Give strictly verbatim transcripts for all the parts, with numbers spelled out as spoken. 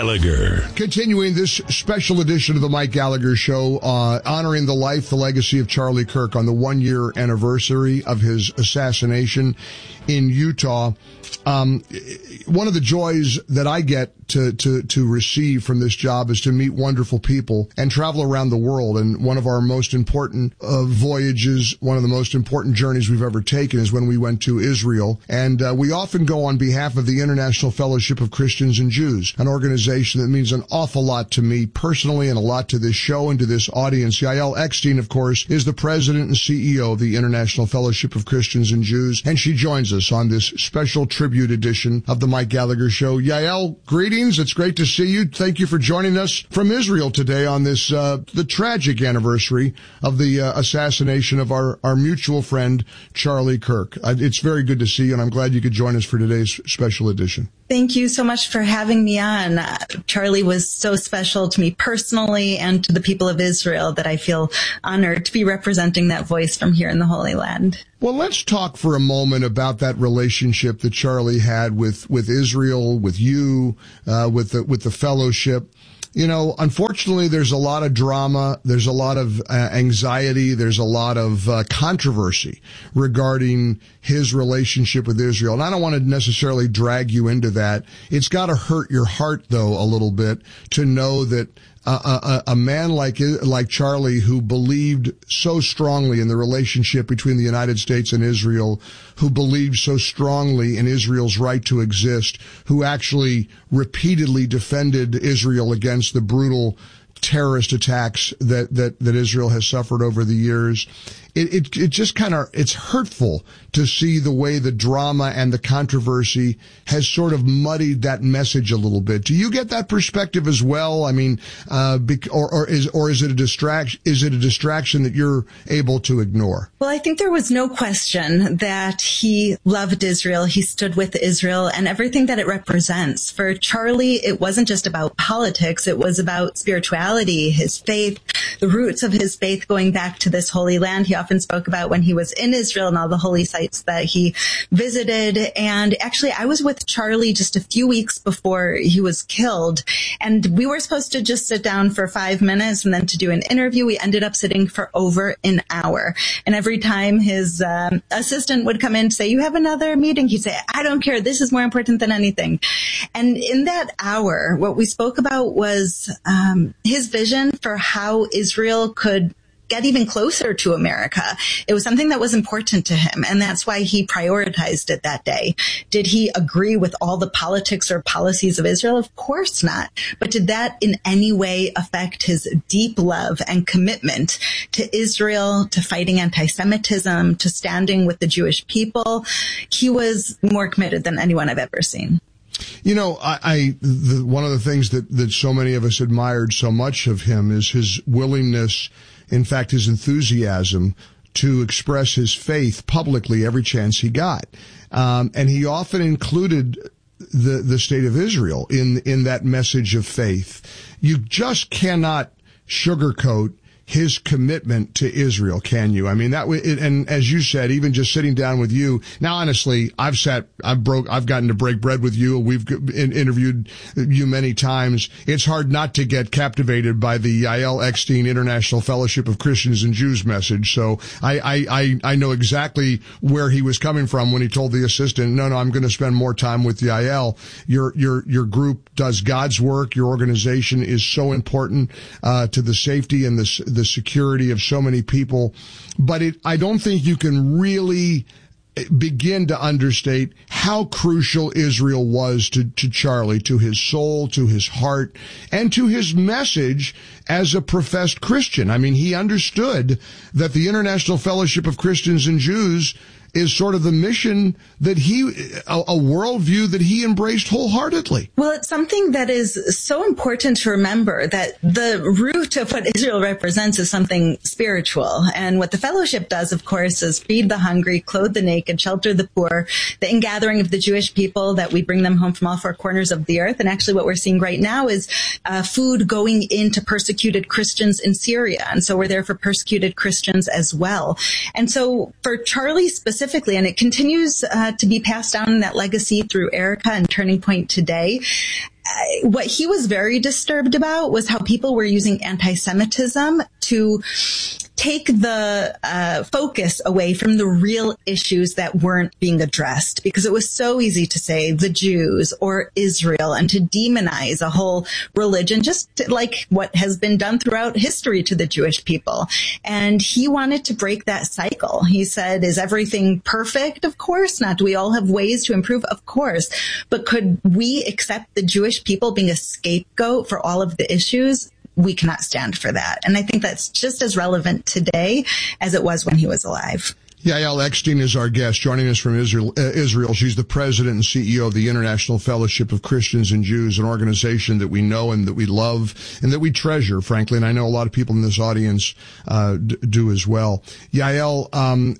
Gallagher. Continuing this special edition of the Mike Gallagher Show, uh, honoring the life, the legacy of Charlie Kirk on the one-year anniversary of his assassination in Utah. Um, one of the joys that I get to, to, to receive from this job is to meet wonderful people and travel around the world. And one of our most important uh, voyages, one of the most important journeys we've ever taken is when we went to Israel. And uh, we often go on behalf of the International Fellowship of Christians and Jews, an organization that means an awful lot to me personally and a lot to this show and to this audience. Yael Eckstein, of course, is the president and C E O of the International Fellowship of Christians and Jews, and she joins us on this special tribute edition of the Mike Gallagher Show. Yael, greetings. It's great to see you. Thank you for joining us from Israel today on this, uh, the tragic anniversary of the uh, assassination of our, our mutual friend, Charlie Kirk. Uh, it's very good to see you, and I'm glad you could join us for today's special edition. Thank you so much for having me on. Uh, Charlie was so special to me personally and to the people of Israel that I feel honored to be representing that voice from here in the Holy Land. Well, let's talk for a moment about that relationship that Charlie had with, with Israel, with you, uh, with the, with the fellowship. You know, unfortunately, there's a lot of drama. There's a lot of uh, anxiety. There's a lot of uh, controversy regarding his relationship with Israel. And I don't want to necessarily drag you into that. It's got to hurt your heart, though, a little bit to know that Uh, a, a man like like Charlie, who believed so strongly in the relationship between the United States and Israel, who believed so strongly in Israel's right to exist, who actually repeatedly defended Israel against the brutal terrorist attacks that, that, that Israel has suffered over the years. It, it, it just kind of, it's hurtful to see the way the drama and the controversy has sort of muddied that message a little bit. Do you get that perspective as well? I mean, uh, or, or is, or is it a distraction, is it a distraction that you're able to ignore? Well, I think there was no question that he loved Israel. He stood with Israel and everything that it represents. For Charlie, it wasn't just about politics. It was about spirituality, his faith, the roots of his faith going back to this Holy Land. He often spoke about when he was in Israel and all the holy sites that he visited. And actually, I was with Charlie just a few weeks before he was killed. And we were supposed to just sit down for five minutes and then to do an interview. We ended up sitting for over an hour. And every time his um, assistant would come in to say, you have another meeting, he'd say, I don't care. This is more important than anything. And in that hour, what we spoke about was um, his vision for how Israel could get even closer to America. It was something that was important to him, and that's why he prioritized it that day. Did he agree with all the politics or policies of Israel? Of course not. But did that in any way affect his deep love and commitment to Israel, to fighting anti-Semitism, to standing with the Jewish people? He was more committed than anyone I've ever seen. You know, I, I the, one of the things that, that so many of us admired so much of him is his willingness, in fact, his enthusiasm to express his faith publicly every chance he got. Um, and he often included the, the state of Israel in, in that message of faith. You just cannot sugarcoat his commitment to Israel, can you? I mean, that way, and as you said, even just sitting down with you. Now, honestly, I've sat, I've broke, I've gotten to break bread with you. We've interviewed you many times. It's hard not to get captivated by the Yael Eckstein International Fellowship of Christians and Jews message. So I, I, I, I know exactly where he was coming from when he told the assistant, no, no, I'm going to spend more time with Yael. Your, your, your group does God's work. Your organization is so important, uh, to the safety and the, the the security of so many people. But it, I don't think you can really begin to understate how crucial Israel was to, to Charlie, to his soul, to his heart, and to his message as a professed Christian. I mean, he understood that the International Fellowship of Christians and Jews is sort of the mission that he, a, a worldview that he embraced wholeheartedly. Well, it's something that is so important to remember, that the root of what Israel represents is something spiritual. And what the fellowship does, of course, is feed the hungry, clothe the naked, shelter the poor, the ingathering of the Jewish people, that we bring them home from all four corners of the earth. And actually what we're seeing right now is uh, food going into persecuted Christians in Syria. And so we're there for persecuted Christians as well. And so for Charlie specifically, specifically, and it continues uh, to be passed down in that legacy through Erica and Turning Point today. Uh, what he was very disturbed about was how people were using anti-Semitism to take the uh, focus away from the real issues that weren't being addressed, because it was so easy to say the Jews or Israel and to demonize a whole religion, just like what has been done throughout history to the Jewish people. And he wanted to break that cycle. He said, is everything perfect? Of course not. Do we all have ways to improve? Of course. But could we accept the Jewish people being a scapegoat for all of the issues? We cannot stand for that. And I think that's just as relevant today as it was when he was alive. Yael Eckstein is our guest, joining us from Israel. Uh, Israel. She's the president and C E O of the International Fellowship of Christians and Jews, an organization that we know and that we love and that we treasure, frankly. And I know a lot of people in this audience uh, d- do as well. Yael, um,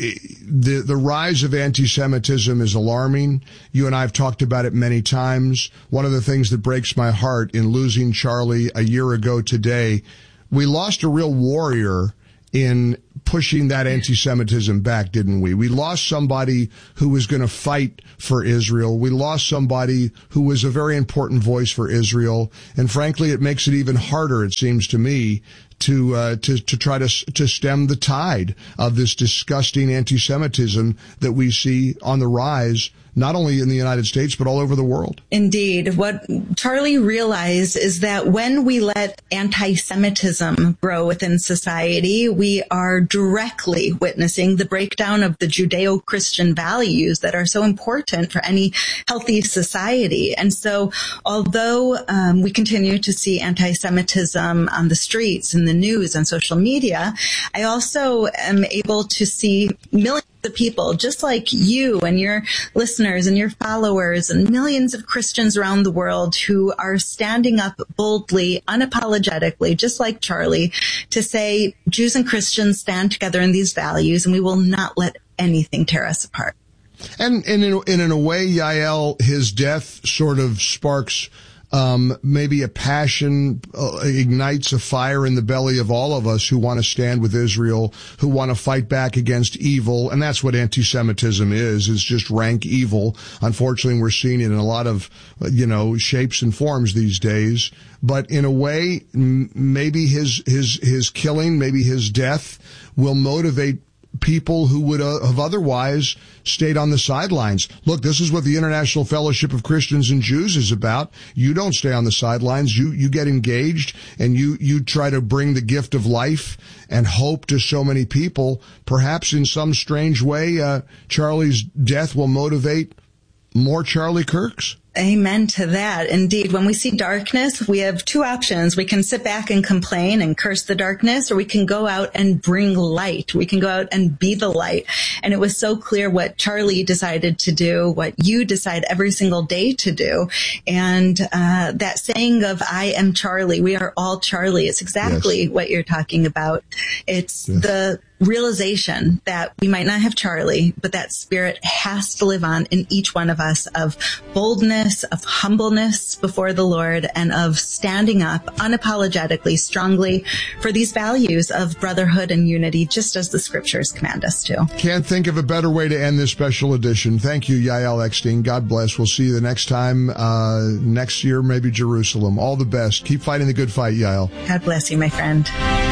the the rise of anti-Semitism is alarming. You and I have talked about it many times. One of the things that breaks my heart in losing Charlie a year ago today, we lost a real warrior in pushing that anti-Semitism back, didn't we? We lost somebody who was going to fight for Israel. We lost somebody who was a very important voice for Israel. And frankly, it makes it even harder, it seems to me, to uh, to to try to to stem the tide of this disgusting anti-Semitism that we see on the rise, not only in the United States, but all over the world. Indeed. What Charlie realized is that when we let anti-Semitism grow within society, we are directly witnessing the breakdown of the Judeo-Christian values that are so important for any healthy society. And so although um, we continue to see anti-Semitism on the streets, in the news, and social media, I also am able to see millions of people, just like you and your listeners and your followers and millions of Christians around the world who are standing up boldly, unapologetically, just like Charlie, to say Jews and Christians stand together in these values, and we will not let anything tear us apart. And, and in, and in a way, Yael, his death sort of sparks Um, maybe a passion, uh, ignites a fire in the belly of all of us who want to stand with Israel, who want to fight back against evil. And that's what anti-Semitism is, is just rank evil. Unfortunately, we're seeing it in a lot of, you know, shapes and forms these days. But in a way, m- maybe his, his, his killing, maybe his death will motivate people who would uh, have otherwise stayed on the sidelines. Look, this is what the International Fellowship of Christians and Jews is about. You don't stay on the sidelines. You you get engaged, and you you try to bring the gift of life and hope to so many people. Perhaps in some strange way, uh, Charlie's death will motivate more Charlie Kirks. Amen to that. Indeed, when we see darkness, we have two options. We can sit back and complain and curse the darkness, or we can go out and bring light. We can go out and be the light. And it was so clear what Charlie decided to do, what you decide every single day to do. And uh, that saying of, I am Charlie, we are all Charlie, it's exactly yes. what you're talking about. It's yes. the realization that we might not have Charlie, but that spirit has to live on in each one of us of boldness, of humbleness before the Lord, and of standing up unapologetically, strongly for these values of brotherhood and unity, just as the scriptures command us to. Can't think of a better way to end this special edition. Thank you, Yael Eckstein. God bless. We'll see you the next time, uh, next year, maybe Jerusalem. All the best. Keep fighting the good fight, Yael. God bless you, my friend.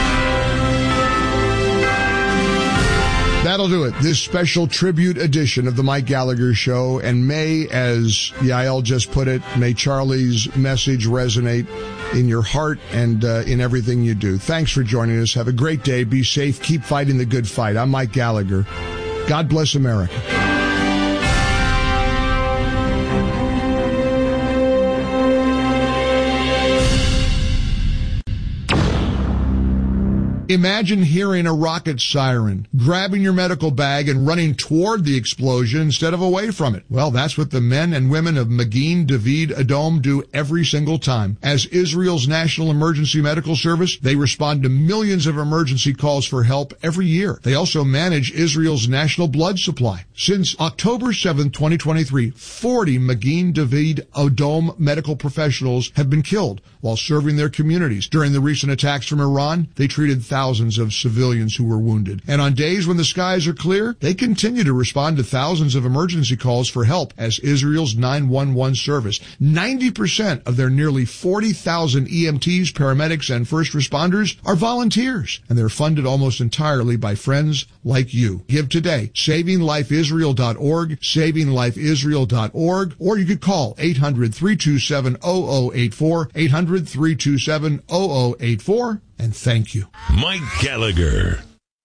That'll do it. This special tribute edition of the Mike Gallagher Show. And may, as Yael just put it, may Charlie's message resonate in your heart and uh, in everything you do. Thanks for joining us. Have a great day. Be safe. Keep fighting the good fight. I'm Mike Gallagher. God bless America. Imagine hearing a rocket siren, grabbing your medical bag and running toward the explosion instead of away from it. Well, that's what the men and women of Magen David Adom do every single time. As Israel's National Emergency Medical Service, they respond to millions of emergency calls for help every year. They also manage Israel's national blood supply. Since October seventh, twenty twenty-three, forty Magen David Adom medical professionals have been killed while serving their communities. During the recent attacks from Iran, they treated thousands of civilians who were wounded. And on days when the skies are clear, they continue to respond to thousands of emergency calls for help as Israel's nine one one service. ninety percent of their nearly forty thousand E M Ts, paramedics, and first responders are volunteers, and they're funded almost entirely by friends like you. Give today. saving life israel dot org, saving life israel dot org, or you could call eight hundred, three two seven, zero zero eight four, eight hundred, three two seven, zero zero eight four, and thank you. Mike Gallagher.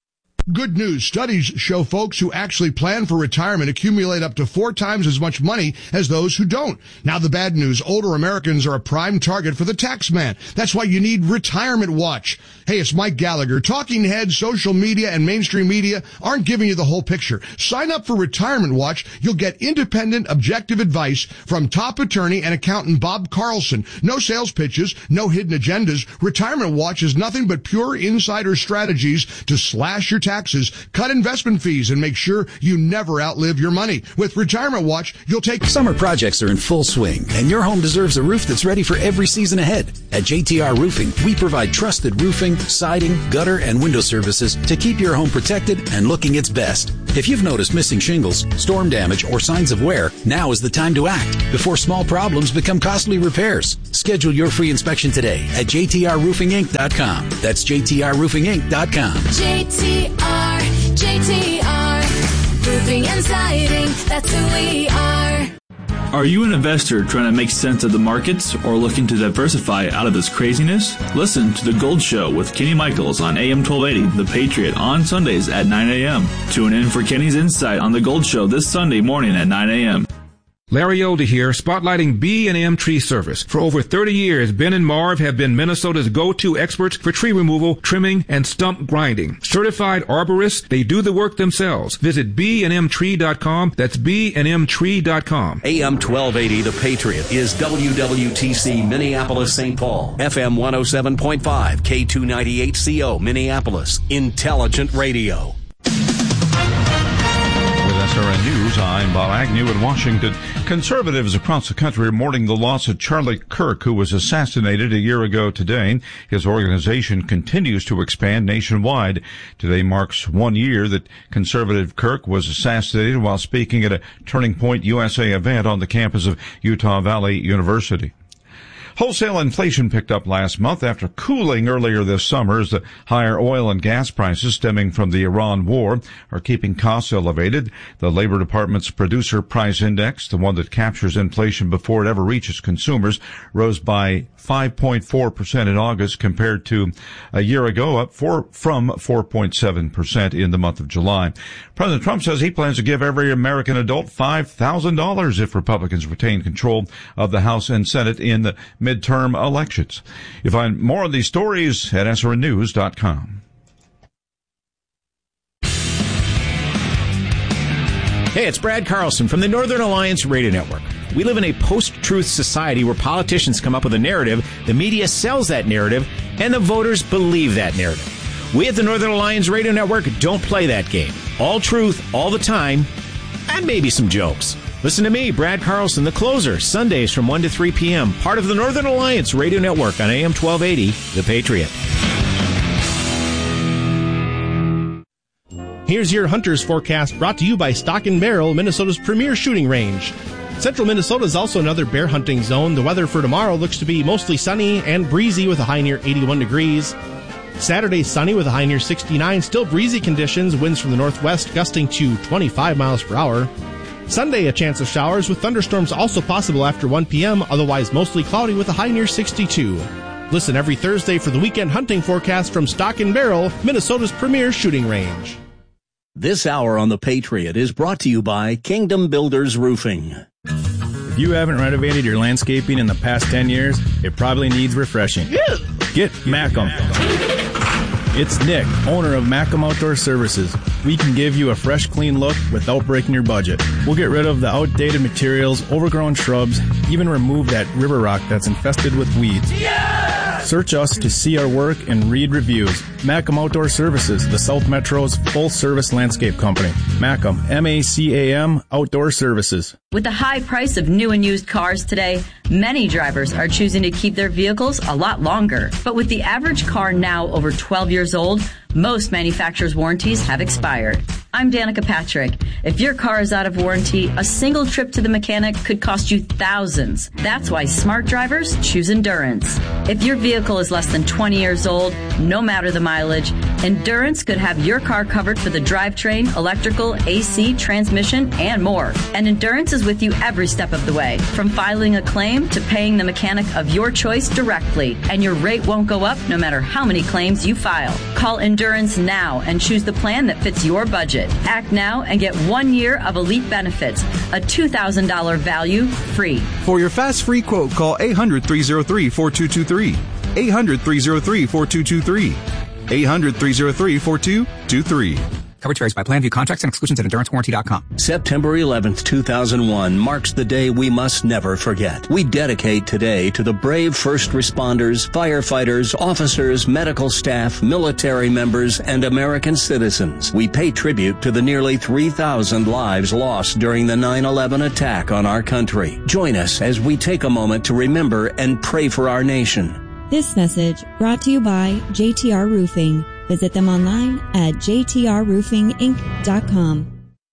Good news. Studies show folks who actually plan for retirement accumulate up to four times as much money as those who don't. Now the bad news, older Americans are a prime target for the tax man. That's why you need Retirement Watch. Hey, it's Mike Gallagher. Talking heads, social media, and mainstream media aren't giving you the whole picture. Sign up for Retirement Watch. You'll get independent, objective advice from top attorney and accountant Bob Carlson. No sales pitches, no hidden agendas. Retirement Watch is nothing but pure insider strategies to slash your taxes. Taxes, cut investment fees, and make sure you never outlive your money. With Retirement Watch, you'll take... Summer projects are in full swing, and your home deserves a roof that's ready for every season ahead. At J T R Roofing, we provide trusted roofing, siding, gutter, and window services to keep your home protected and looking its best. If you've noticed missing shingles, storm damage, or signs of wear, now is the time to act before small problems become costly repairs. Schedule your free inspection today at j t r roofing inc dot com. That's j t r roofing inc dot com. J T R, J T R, roofing and siding, that's who we are. Are you an investor trying to make sense of the markets or looking to diversify out of this craziness? Listen to The Gold Show with Kenny Michaels on A M twelve eighty, The Patriot, on Sundays at nine a.m. Tune in for Kenny's insight on The Gold Show this Sunday morning at nine a.m. Larry Older here, spotlighting B and M Tree Service. For over thirty years, Ben and Marv have been Minnesota's go-to experts for tree removal, trimming, and stump grinding. Certified arborists, they do the work themselves. Visit b and m tree dot com. That's b and m tree dot com. A M twelve eighty, The Patriot, is W W T C Minneapolis, Saint Paul. F M one oh seven point five, K two ninety-eight C O, Minneapolis. Intelligent radio. S R N News, I'm Bob Agnew in Washington. Conservatives across the country are mourning the loss of Charlie Kirk, who was assassinated a year ago today. His organization continues to expand nationwide. Today marks one year that conservative Kirk was assassinated while speaking at a Turning Point U S A event on the campus of Utah Valley University. Wholesale inflation picked up last month after cooling earlier this summer as the higher oil and gas prices stemming from the Iran war are keeping costs elevated. The Labor Department's Producer Price Index, the one that captures inflation before it ever reaches consumers, rose by five point four percent in August compared to a year ago, up four, from four point seven percent in the month of July. President Trump says he plans to give every American adult five thousand dollars if Republicans retain control of the House and Senate in the midterm elections. You find more of these stories at S R N news dot com. Hey, it's Brad Carlson from the Northern Alliance Radio Network. We live in a post-truth society where politicians come up with a narrative, the media sells that narrative, and the voters believe that narrative. We at the Northern Alliance Radio Network don't play that game. All truth, all the time, and maybe some jokes. Listen to me, Brad Carlson, the closer, Sundays from one to three p.m., part of the Northern Alliance Radio Network on A M twelve eighty, The Patriot. Here's your hunter's forecast brought to you by Stock and Barrel, Minnesota's premier shooting range. Central Minnesota is also another bear hunting zone. The weather for tomorrow looks to be mostly sunny and breezy with a high near eighty-one degrees. Saturday sunny with a high near sixty-nine. Still breezy conditions, winds from the northwest gusting to twenty-five miles per hour. Sunday a chance of showers with thunderstorms also possible after one p.m. Otherwise mostly cloudy with a high near sixty-two. Listen every Thursday for the weekend hunting forecast from Stock and Barrel, Minnesota's premier shooting range. This hour on The Patriot is brought to you by Kingdom Builders Roofing. If you haven't renovated your landscaping in the past ten years, it probably needs refreshing. Get Macum. It's Nick, owner of Macum Outdoor Services. We can give you a fresh, clean look without breaking your budget. We'll get rid of the outdated materials, overgrown shrubs, even remove that river rock that's infested with weeds. Yes! Search us to see our work and read reviews. Macam Outdoor Services, the South Metro's full-service landscape company. Macam, M A C A M, Outdoor Services. With the high price of new and used cars today, many drivers are choosing to keep their vehicles a lot longer. But with the average car now over twelve years old, most manufacturers' warranties have expired. I'm Danica Patrick. If your car is out of warranty, a single trip to the mechanic could cost you thousands. That's why smart drivers choose Endurance. If your vehicle is less than twenty years old, no matter the mileage, Endurance could have your car covered for the drivetrain, electrical, A C, transmission, and more. And Endurance is with you every step of the way, from filing a claim to paying the mechanic of your choice directly. And your rate won't go up no matter how many claims you file. Call Endurance now and choose the plan that fits your budget. Act now and get one year of elite benefits, a two thousand dollars value free. For your fast free quote, call eight hundred, three oh three, four two two three. eight hundred, three oh three, four two two three. eight hundred, three oh three, four two two three. Coverage varies by plan. View contracts and exclusions at endurance warranty dot com. September eleventh, two thousand one marks the day we must never forget. We dedicate today to the brave first responders, firefighters, officers, medical staff, military members, and American citizens. We pay tribute to the nearly three thousand lives lost during the nine eleven attack on our country. Join us as we take a moment to remember and pray for our nation. This message brought to you by J T R Roofing. Visit them online at j t r roofing inc dot com.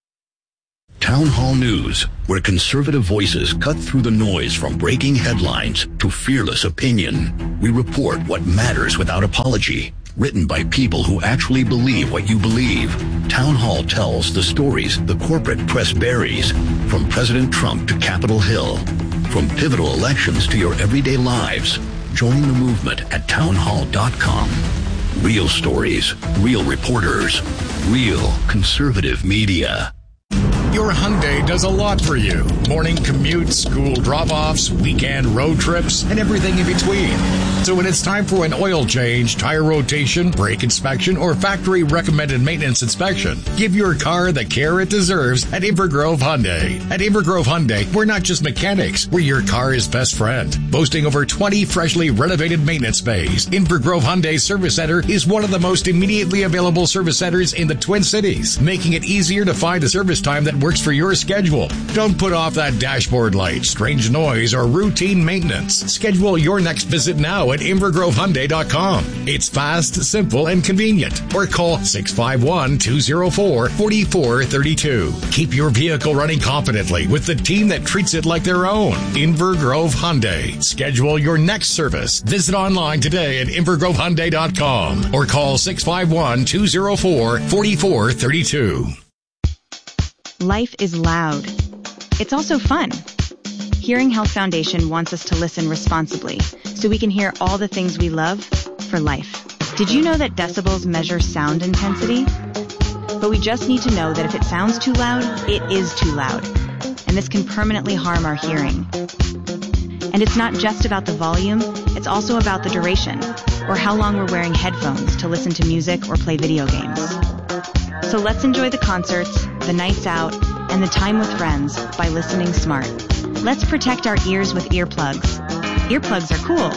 Town Hall News, where conservative voices cut through the noise from breaking headlines to fearless opinion. We report what matters without apology. Written by people who actually believe what you believe. Town Hall tells the stories the corporate press buries, from President Trump to Capitol Hill, from pivotal elections to your everyday lives. Join the movement at town hall dot com. Real stories, real reporters, real conservative media. Your Hyundai does a lot for you. Morning commutes, school drop-offs, weekend road trips, and everything in between. So when it's time for an oil change, tire rotation, brake inspection, or factory-recommended maintenance inspection, give your car the care it deserves at Invergrove Hyundai. At Invergrove Hyundai, we're not just mechanics. We're your car's best friend. Boasting over twenty freshly renovated maintenance bays, Invergrove Hyundai Service Center is one of the most immediately available service centers in the Twin Cities, making it easier to find a service time that works for your schedule. Don't put off that dashboard light, strange noise, or routine maintenance. Schedule your next visit now at invergrove hyundai dot com. It's fast, simple, and convenient. Or call six five one, two oh four, four four three two. Keep your vehicle running confidently with the team that treats it like their own. Invergrove Hyundai. Schedule your next service. Visit online today at invergrove hyundai dot com or call six five one, two oh four, four four three two. Life is loud. It's also fun. Hearing Health Foundation wants us to listen responsibly so we can hear all the things we love for life. Did you know that decibels measure sound intensity? But we just need to know that if it sounds too loud, it is too loud. And this can permanently harm our hearing. And it's not just about the volume, it's also about the duration, or how long we're wearing headphones to listen to music or play video games. So let's enjoy the concerts, the nights out, and the time with friends by listening smart. Let's protect our ears with earplugs. Earplugs are cool.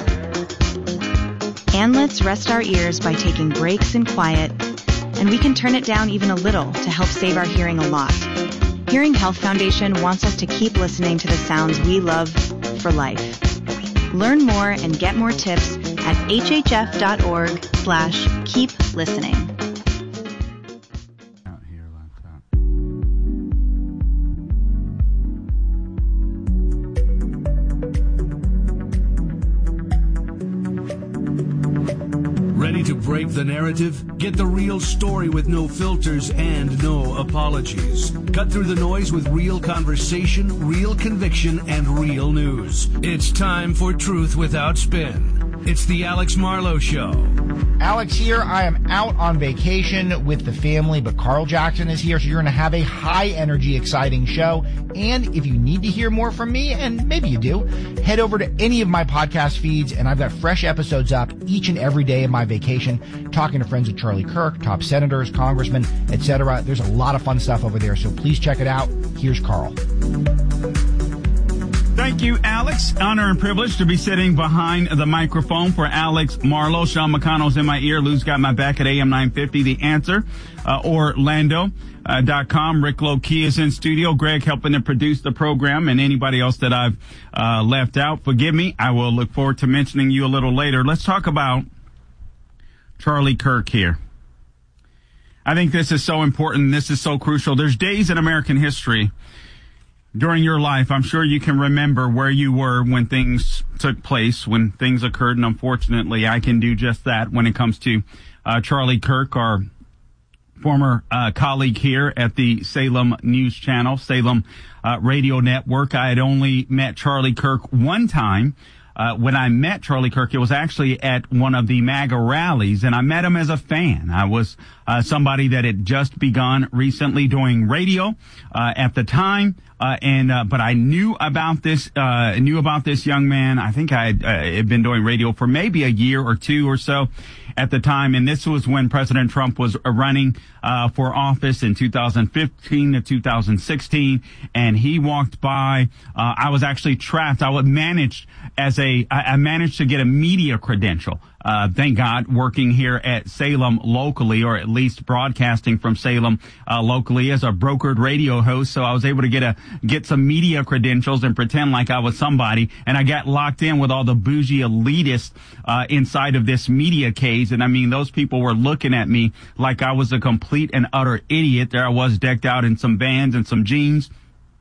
And let's rest our ears by taking breaks in quiet, and we can turn it down even a little to help save our hearing a lot. Hearing Health Foundation wants us to keep listening to the sounds we love for life. Learn more and get more tips at hhf.org slash keep listening. Ready to break the narrative? Get the real story with no filters and no apologies. Cut through the noise with real conversation, real conviction, and real news. It's time for Truth Without Spin. It's the Alex Marlowe Show. Alex here. I am out on vacation with the family, but Carl Jackson is here, so you're going to have a high-energy, exciting show. And if you need to hear more from me, and maybe you do, head over to any of my podcast feeds, and I've got fresh episodes up each and every day of my vacation, talking to friends of Charlie Kirk, top senators, congressmen, et cetera. There's a lot of fun stuff over there, so please check it out. Here's Carl. Thank you, Alex. Honor and privilege to be sitting behind the microphone for Alex Marlowe. Sean McConnell's in my ear. Lou's got my back at A M nine fifty. The Answer. Uh, Orlando. Uh, dot com. Rick Low-Key is in studio. Greg helping to produce the program, and anybody else that I've uh, left out, forgive me. I will look forward to mentioning you a little later. Let's talk about Charlie Kirk here. I think this is so important. This is so crucial. There's days in American history during your life, I'm sure you can remember where you were when things took place, when things occurred, and unfortunately, I can do just that when it comes to uh, Charlie Kirk, our former uh, colleague here at the Salem News Channel, Salem uh, Radio Network. I had only met Charlie Kirk one time. Uh, when I met Charlie Kirk, it was actually at one of the MAGA rallies, and I met him as a fan. I was uh, somebody that had just begun recently doing radio uh, at the time, uh, and uh, but I knew about this uh, knew about this young man. I think I had, uh, had been doing radio for maybe a year or two or so at the time, and this was when President Trump was running uh, for office in two thousand fifteen to two thousand sixteen, and he walked by. Uh, I was actually trapped. I was managed as a I managed to get a media credential. Uh, thank God, working here at Salem locally, or at least broadcasting from Salem uh, locally as a brokered radio host. So I was able to get a get some media credentials and pretend like I was somebody. And I got locked in with all the bougie elitists uh, inside of this media cage. And I mean, those people were looking at me like I was a complete and utter idiot. There I was, decked out in some Vans and some jeans,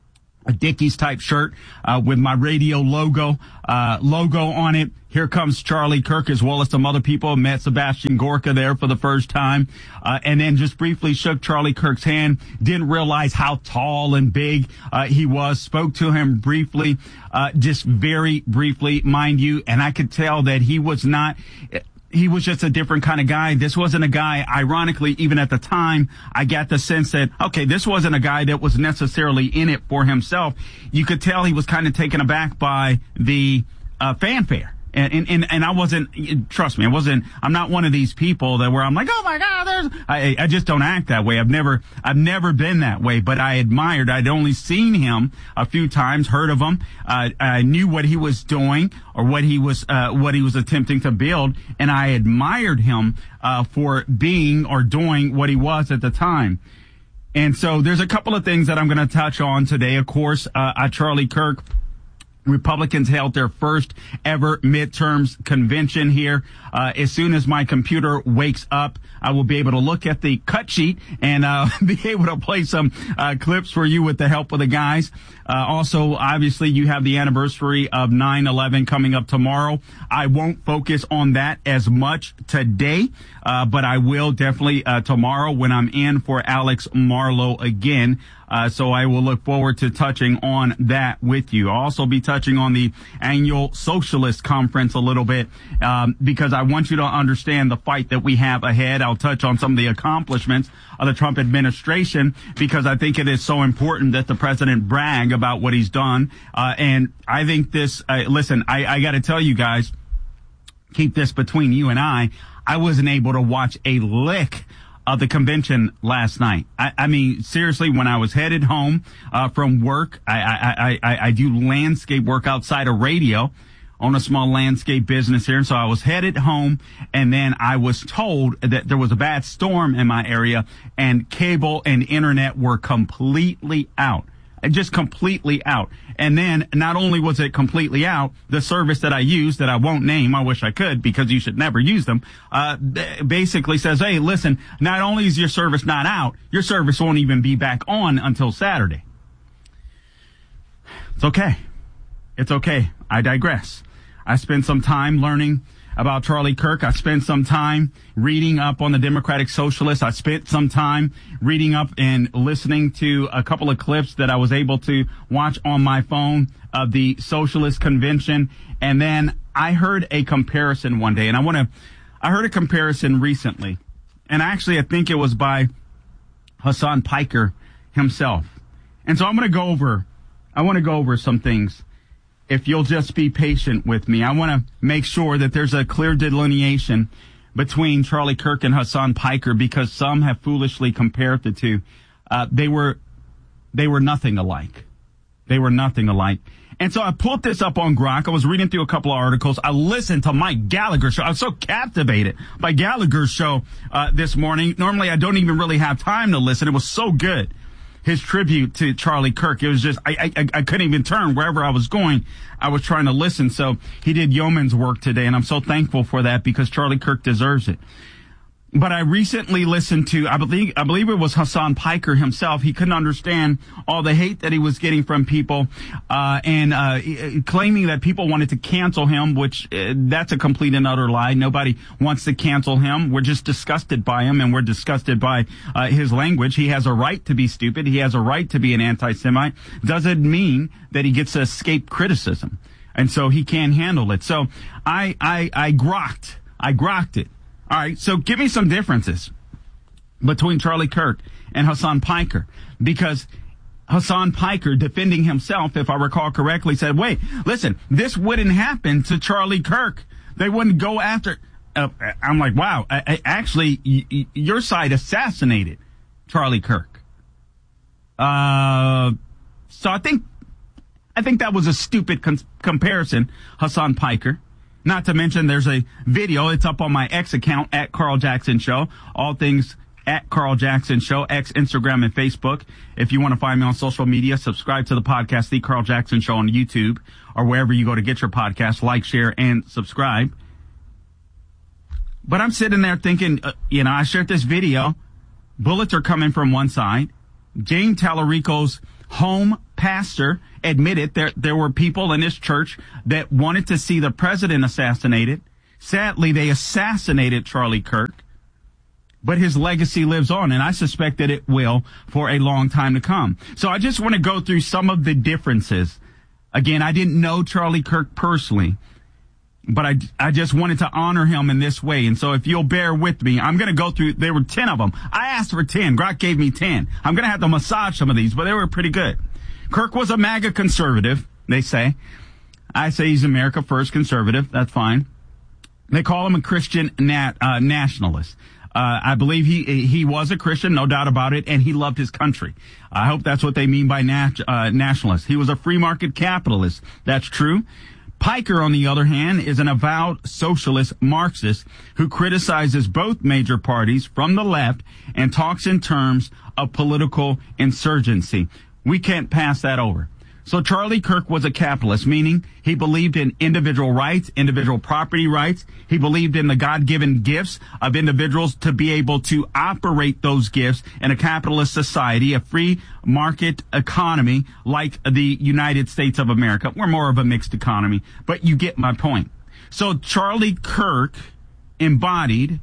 a Dickies type shirt uh, with my radio logo uh logo on it. Here comes Charlie Kirk, as well as some other people. Met Sebastian Gorka there for the first time, uh, and then just briefly shook Charlie Kirk's hand. Didn't realize how tall and big uh, he was. Spoke to him briefly, uh, just very briefly, mind you, and I could tell that he was not. He was just a different kind of guy. This wasn't a guy, ironically, even at the time, I got the sense that, okay, this wasn't a guy that was necessarily in it for himself. You could tell he was kind of taken aback by the uh, fanfare. And, and, and I wasn't, trust me, I wasn't, I'm not one of these people that where I'm like, oh my God, there's, I, I just don't act that way. I've never, I've never been that way, but I admired, I'd only seen him a few times, heard of him. Uh, I knew what he was doing or what he was, uh, what he was attempting to build. And I admired him, uh, for being or doing what he was at the time. And so there's a couple of things that I'm going to touch on today. Of course, uh, uh Charlie Kirk. Republicans held their first ever midterms convention here. Uh, as soon as my computer wakes up, I will be able to look at the cut sheet and uh, be able to play some uh, clips for you with the help of the guys. Uh, also, obviously, you have the anniversary of nine eleven coming up tomorrow. I won't focus on that as much today, uh, but I will definitely uh, tomorrow when I'm in for Alex Marlowe again. Uh, so I will look forward to touching on that with you. I'll also be touching on the annual Socialist Conference a little bit, um, because I want you to understand the fight that we have ahead. I'll touch on some of the accomplishments of the Trump administration, because I think it is so important that the president brag about what he's done. Uh, and I think this, uh, listen, I, I got to tell you guys, keep this between you and I. I wasn't able to watch a lick of the convention last night. I, I mean, seriously, when I was headed home uh, from work, I, I, I, I do landscape work outside of radio, own a small landscape business here. And so I was headed home, and then I was told that there was a bad storm in my area, and cable and internet were completely out. Just completely out. And then not only was it completely out, the service that I use that I won't name, I wish I could because you should never use them, uh, basically says, hey, listen, not only is your service not out, your service won't even be back on until Saturday. It's okay. It's okay. I digress. I spent some time learning about Charlie Kirk. I spent some time reading up on the Democratic Socialists. I spent some time reading up and listening to a couple of clips that I was able to watch on my phone of the Socialist Convention. And then I heard a comparison one day, and I want to, I heard a comparison recently. And actually, I think it was by Hasan Piker himself. And so I'm going to go over, I want to go over some things. If you'll just be patient with me, I want to make sure that there's a clear delineation between Charlie Kirk and Hasan Piker, because some have foolishly compared the two. Uh, they were, they were nothing alike. They were nothing alike. And so I pulled this up on Grok. I was reading through a couple of articles. I listened to Mike Gallagher's show. I was so captivated by Gallagher's show uh, this morning. Normally, I don't even really have time to listen. It was so good. His tribute to Charlie Kirk. It was just, I, I, I couldn't even turn wherever I was going. I was trying to listen. So he did yeoman's work today, and I'm so thankful for that because Charlie Kirk deserves it. But I recently listened to, I believe, I believe it was Hassan Piker himself. He couldn't understand all the hate that he was getting from people, uh, and, uh, claiming that people wanted to cancel him, which, uh, that's a complete and utter lie. Nobody wants to cancel him. We're just disgusted by him, and we're disgusted by, uh, his language. He has a right to be stupid. He has a right to be an anti-Semite. Doesn't mean that he gets to escape criticism. And so he can't handle it. So I, I, I grokked. I grokked it. All right, so give me some differences between Charlie Kirk and Hassan Piker, because Hassan Piker, defending himself, if I recall correctly, said, wait, listen, this wouldn't happen to Charlie Kirk. They wouldn't go after. Uh, I'm like, wow, I, I, actually, y- y- your side assassinated Charlie Kirk. Uh, so I think, I think that was a stupid con- comparison, Hassan Piker. Not to mention there's a video. It's up on my X account at Carl Jackson Show. All things at Carl Jackson Show, X, Instagram, and Facebook. If you want to find me on social media, subscribe to the podcast, The Carl Jackson Show on YouTube or wherever you go to get your podcast. Like, share, and subscribe. But I'm sitting there thinking, uh, you know, I shared this video. Bullets are coming from one side. Jane Tallarico's home pastor admitted there there were people in his church that wanted to see the president assassinated. Sadly, they assassinated Charlie Kirk, but his legacy lives on, and I suspect that it will for a long time to come. So I just want to go through some of the differences. Again, I didn't know Charlie Kirk personally, but I, I just wanted to honor him in this way. And so if you'll bear with me, I'm going to go through, there were ten of them. I asked for ten. Grok gave me ten. I'm going to have to massage some of these, but they were pretty good. Kirk was a MAGA conservative, they say. I say he's America First conservative. That's fine. They call him a Christian nat, uh, nationalist. Uh, I believe he he was a Christian, no doubt about it, and he loved his country. I hope that's what they mean by nat, uh, nationalist. He was a free market capitalist. That's true. Piker, on the other hand, is an avowed socialist Marxist who criticizes both major parties from the left and talks in terms of political insurgency. We can't pass that over. So Charlie Kirk was a capitalist, meaning he believed in individual rights, individual property rights. He believed in the God-given gifts of individuals to be able to operate those gifts in a capitalist society, a free market economy like the United States of America. We're more of a mixed economy, but you get my point. So Charlie Kirk embodied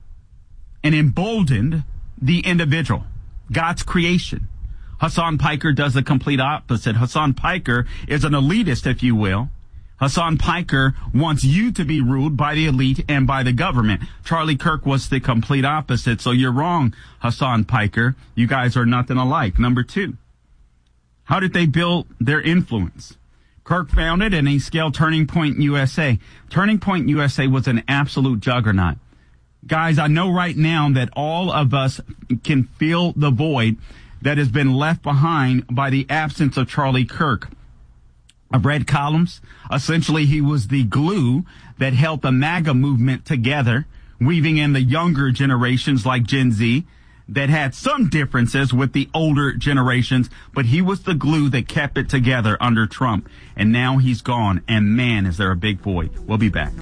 and emboldened the individual, God's creation. Hassan Piker does the complete opposite. Hassan Piker is an elitist, if you will. Hassan Piker wants you to be ruled by the elite and by the government. Charlie Kirk was the complete opposite. So you're wrong, Hassan Piker. You guys are nothing alike. Number two, how did they build their influence? Kirk founded and he scaled Turning Point U S A. Turning Point U S A was an absolute juggernaut. Guys, I know right now that all of us can feel the void that has been left behind by the absence of Charlie Kirk. I've read columns. Essentially, he was the glue that held the MAGA movement together, weaving in the younger generations like Gen Z that had some differences with the older generations, but he was the glue that kept it together under Trump. And now he's gone, and man, is there a big void. We'll be back.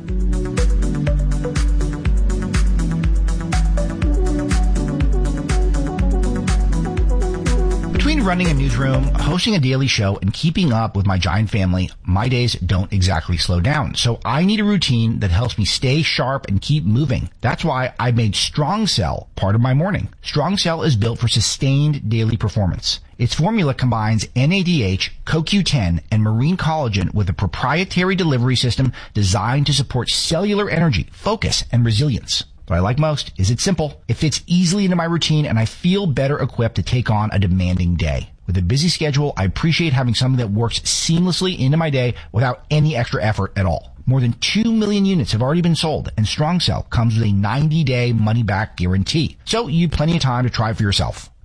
Between running a newsroom, hosting a daily show, and keeping up with my giant family, my days don't exactly slow down. So I need a routine that helps me stay sharp and keep moving. That's why I made Strong Cell part of my morning. Strong Cell is built for sustained daily performance. Its formula combines N A D H, C O Q ten, and marine collagen with a proprietary delivery system designed to support cellular energy, focus, and resilience. What I like most is it's simple. It fits easily into my routine, and I feel better equipped to take on a demanding day. With a busy schedule, I appreciate having something that works seamlessly into my day without any extra effort at all. More than two million units have already been sold, and Strong Cell comes with a ninety-day money-back guarantee. So you have plenty of time to try it for yourself.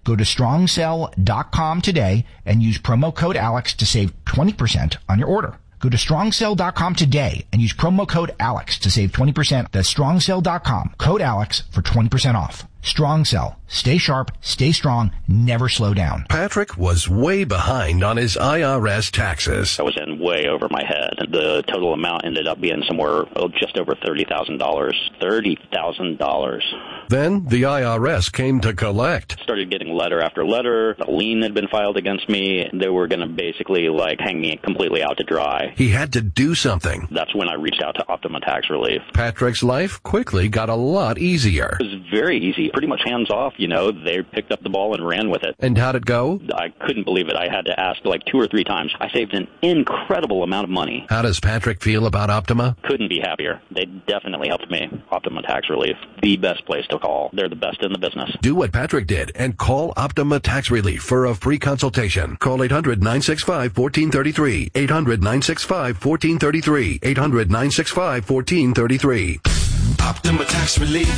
Go to strong cell dot com today and use promo code Alex to save twenty percent on your order. Go to strong cell dot com today and use promo code Alex to save twenty percent. That's strong cell dot com. Code Alex for twenty percent off. Strong Cell. Stay sharp, stay strong, never slow down. Patrick was way behind on his I R S taxes. I was in way over my head. The total amount ended up being somewhere oh, just over thirty thousand dollars. thirty thousand dollars. Then the I R S came to collect. Started getting letter after letter. A lien had been filed against me. They were going to basically like hang me completely out to dry. He had to do something. That's when I reached out to Optima Tax Relief. Patrick's life quickly got a lot easier. It was very easy. Pretty much hands off, you know. They picked up the ball and ran with it. And how'd it go? I couldn't believe it. I had to ask like two or three times. I saved an incredible amount of money. How does Patrick feel about Optima? Couldn't be happier. They definitely helped me. Optima Tax Relief. The best place to call. They're the best in the business. Do what Patrick did and call Optima Tax Relief for a free consultation. Call eight hundred, nine six five, one four three three. eight hundred, nine six five, one four three three. eight hundred, nine six five, one four three three. Optima Tax Relief.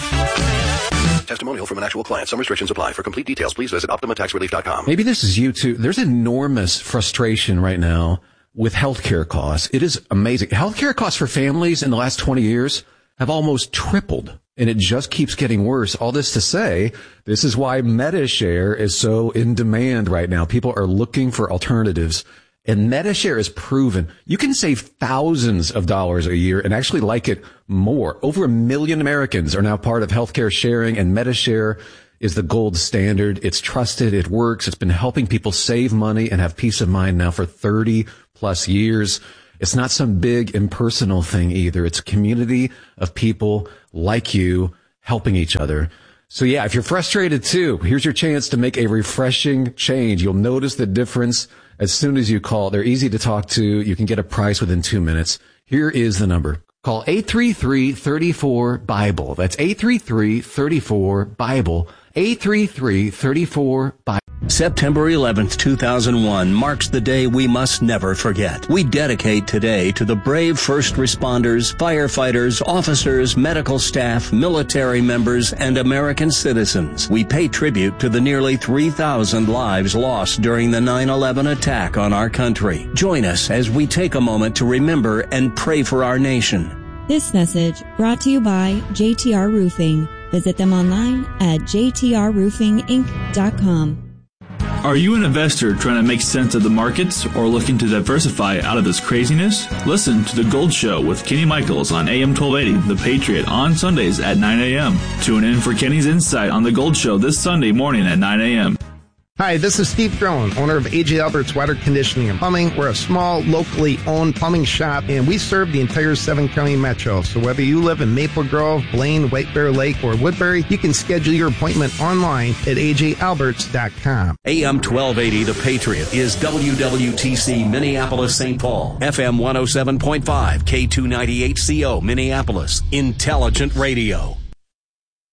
Testimonial from an actual client. Some restrictions apply. For complete details, please visit optima tax relief dot com. Maybe this is you too. There's enormous frustration right now with healthcare costs. It is amazing. Healthcare costs for families in the last twenty years have almost tripled, and it just keeps getting worse. All this to say, this is why MediShare is so in demand right now. People are looking for alternatives. And MediShare is proven you can save thousands of dollars a year and actually like it more. Over a million Americans are now part of healthcare sharing, and MediShare is the gold standard. It's trusted. It works. It's been helping people save money and have peace of mind now for thirty plus years. It's not some big impersonal thing either. It's a community of people like you helping each other. So yeah, if you're frustrated too, here's your chance to make a refreshing change. You'll notice the difference as soon as you call. They're easy to talk to. You can get a price within two minutes. Here is the number. Call eight three three, three four, BIBLE. That's eight three three, three four, BIBLE. eight three three, three four, BIBLE. September eleventh, two thousand one marks the day we must never forget. We dedicate today to the brave first responders, firefighters, officers, medical staff, military members, and American citizens. We pay tribute to the nearly three thousand lives lost during the nine eleven attack on our country. Join us as we take a moment to remember and pray for our nation. This message brought to you by J T R Roofing. Visit them online at j t r roofing inc dot com. Are you an investor trying to make sense of the markets or looking to diversify out of this craziness? Listen to The Gold Show with Kenny Michaels on A M twelve eighty, The Patriot, on Sundays at nine a.m. Tune in for Kenny's insight on The Gold Show this Sunday morning at nine a.m. Hi, this is Steve Drone, owner of A J Albert's Water Conditioning and Plumbing. We're a small, locally owned plumbing shop, and we serve the entire seven-county metro. So whether you live in Maple Grove, Blaine, White Bear Lake, or Woodbury, you can schedule your appointment online at a j alberts dot com. A M twelve eighty The Patriot is W W T C Minneapolis Saint Paul, F M one oh seven point five, K two ninety-eight C O Minneapolis, Intelligent Radio.